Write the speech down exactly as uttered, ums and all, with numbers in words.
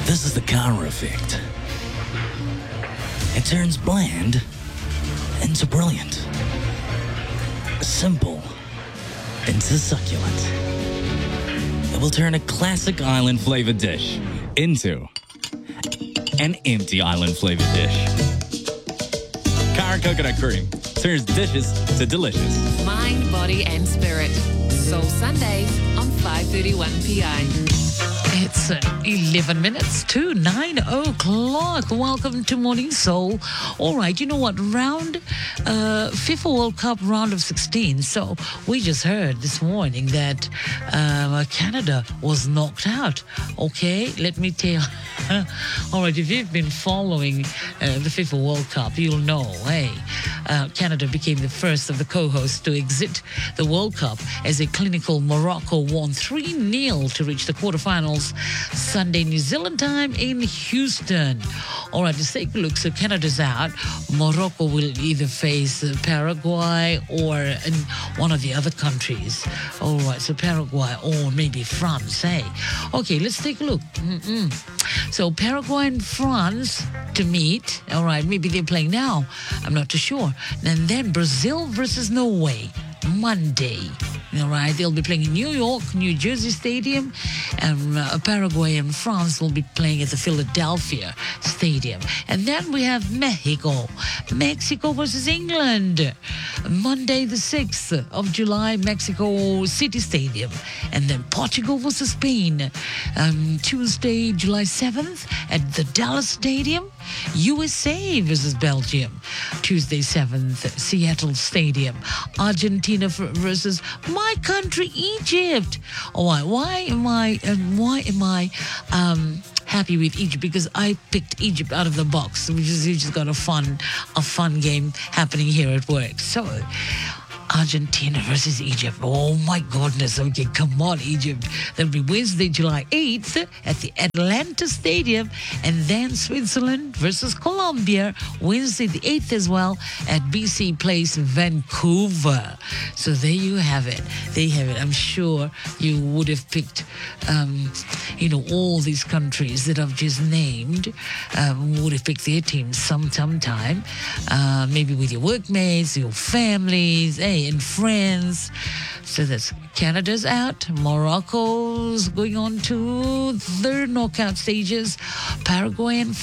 This is the Cara effect. It turns bland into brilliant. Simple into succulent. It will turn a classic island flavored dish into an empty island flavored dish. Cara coconut cream turns dishes to delicious. Mind, body and spirit. Soul Sundays on five thirty-one P I. It's uh, eleven minutes to nine o'clock. Welcome to Morning Soul. All right, you know what? Round, uh, FIFA World Cup round of sixteen. So we just heard this morning that uh, Canada was knocked out. Okay, let me tell you. All right, if you've been following uh, the FIFA World Cup, you'll know, hey, uh, Canada became the first of the co-hosts to exit the World Cup as a clinical Morocco won three nil to reach the quarterfinals Sunday, New Zealand time in Houston. All right, let's take a look. So Canada's out. Morocco will either face uh, Paraguay or uh, one of the other countries. All right, so Paraguay or maybe France, hey. Okay, let's take a look. Mm-mm. So Paraguay and France to meet. All right, maybe they're playing now. I'm not too sure. And then Brazil versus Norway, Monday. All right, they'll be playing in New York, New Jersey Stadium, and uh, Paraguay and France will be playing at the Philadelphia Stadium. And then we have Mexico, Mexico versus England, Monday the sixth of July, Mexico City Stadium. And then Portugal versus Spain, um, Tuesday, July seventh at the Dallas Stadium. U S A versus Belgium, Tuesday seventh, Seattle Stadium. Argentina versus my country, Egypt. Oh, why? Why am I? And why am I um, happy with Egypt? Because I picked Egypt out of the box, which is we just got a fun, a fun game happening here at work. So. Argentina versus Egypt. Oh my goodness. Okay, come on, Egypt. That'll be Wednesday, July eighth at the Atlanta Stadium. And then Switzerland versus Colombia, Wednesday the eighth as well at B C Place, Vancouver. So there you have it. There you have it. I'm sure you would have picked, um, you know, all these countries that I've just named, um, would have picked their teams some, some time, uh, maybe with your workmates, your families, hey, and friends. So that's Canada's out. Morocco's going on to their knockout stages. Paraguay and